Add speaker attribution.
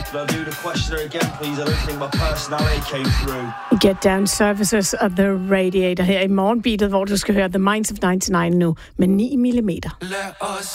Speaker 1: Could I do the questioner again, please? I don't think my personality came through.
Speaker 2: Get Down Services of The Radiator her i morgenbeatet, hvor du skal høre The Minds of 99 nu med 9 mm.
Speaker 3: Let us